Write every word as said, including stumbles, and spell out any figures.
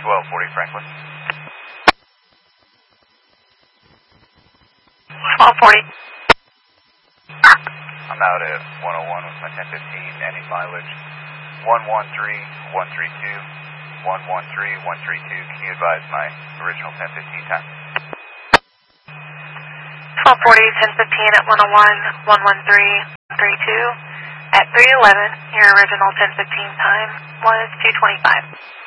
twelve forty Franklin. twelve forty. I'm out at one oh one with my ten fifteen, ending mileage one one three one three two, one one three one three two. Can you advise my original ten fifteen time? twelve forty, ten fifteen at one oh one, one one three three two. At three eleven, your original ten fifteen time was two twenty-five.